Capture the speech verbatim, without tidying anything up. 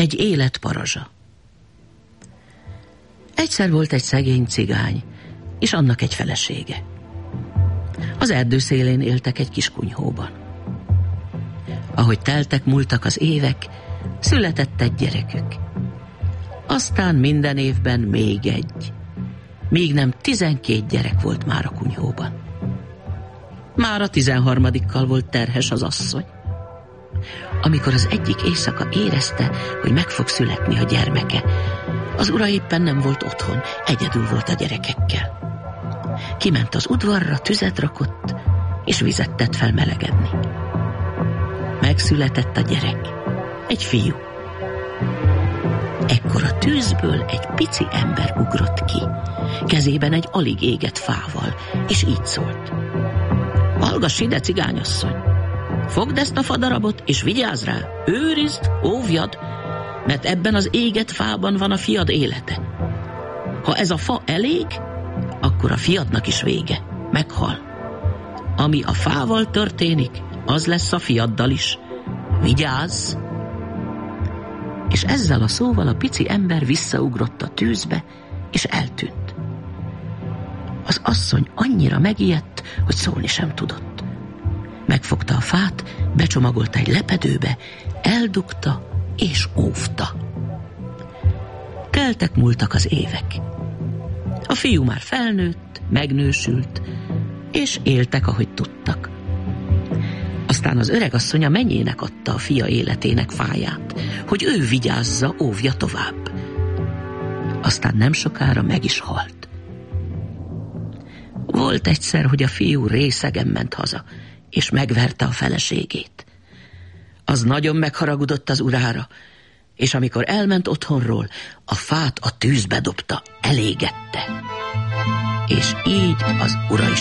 Egy életparazsa. Egyszer volt egy szegény cigány, és annak egy felesége. Az erdő szélén éltek egy kis kunyhóban. Ahogy teltek, múltak az évek, született egy gyerekük. Aztán minden évben még egy, míg nem tizenkét gyerek volt már a kunyhóban. Már a tizenharmadikkal volt terhes az asszony. Amikor az egyik éjszaka érezte, hogy meg fog születni a gyermeke, az ura éppen nem volt otthon, egyedül volt a gyerekekkel. Kiment az udvarra, tüzet rakott, és vizet tett fel melegedni. Megszületett a gyerek, egy fiú. Ekkor a tűzből egy pici ember ugrott ki, kezében egy alig égett fával, és így szólt. Hallgass ide, cigányasszony! Fogd ezt a fadarabot, és vigyázz rá, őrizd, óvjad, mert ebben az égett fában van a fiad élete. Ha ez a fa elég, akkor a fiadnak is vége, meghal. Ami a fával történik, az lesz a fiaddal is. Vigyázz! És ezzel a szóval a pici ember visszaugrott a tűzbe, és eltűnt. Az asszony annyira megijedt, hogy szólni sem tudott. Megfogta a fát, becsomagolta egy lepedőbe, eldugta és óvta. Teltek, múltak az évek. A fiú már felnőtt, megnősült, és éltek, ahogy tudtak. Aztán az öregasszony a mennyének adta a fia életének fáját, hogy ő vigyázza, óvja tovább. Aztán nem sokára meg is halt. Volt egyszer, hogy a fiú részegen ment haza, és megverte a feleségét. Az nagyon megharagudott az urára, és amikor elment otthonról, a fát a tűzbe dobta, elégette. És így az ura is